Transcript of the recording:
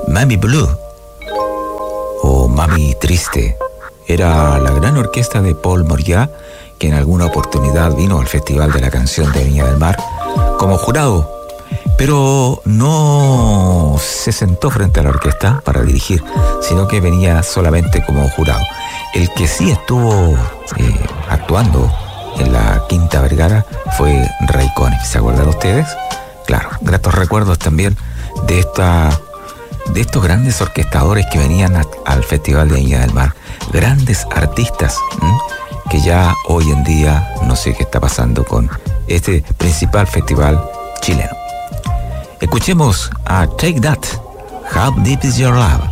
Mami Blue o Mami Triste. Era la gran orquesta de Paul Moriat, que en alguna oportunidad vino al Festival de la Canción de Viña del Mar como jurado, pero no se sentó frente a la orquesta para dirigir, sino que venía solamente como jurado. El que sí estuvo actuando en la Quinta Vergara fue Ray Conniff. ¿Se acuerdan ustedes? Claro, gratos recuerdos también de estos grandes orquestadores que venían al Festival de Viña del Mar. Grandes artistas que ya hoy en día no sé qué está pasando con este principal festival chileno. Escuchemos a Take That, How Deep Is Your Love.